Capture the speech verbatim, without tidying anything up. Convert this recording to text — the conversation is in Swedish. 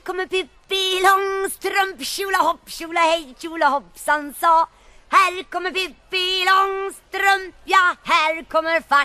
kommer Pippi Långstrump, tjola hopp, tjola hej, tjola hoppsan sa. Här kommer Pippi Långstrump, ja här kommer fax.